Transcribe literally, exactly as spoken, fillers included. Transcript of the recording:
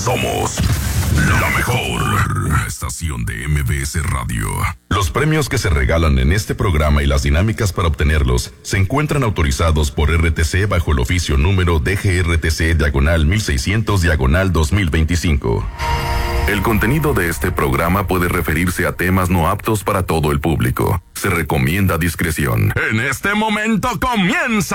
Somos la mejor estación de M B S Radio. Los premios que se regalan en este programa y las dinámicas para obtenerlos se encuentran autorizados por R T C bajo el oficio número D G R T C diagonal mil seiscientos diagonal dos mil veinticinco. El contenido de este programa puede referirse a temas no aptos para todo el público. Se recomienda discreción. En este momento comienza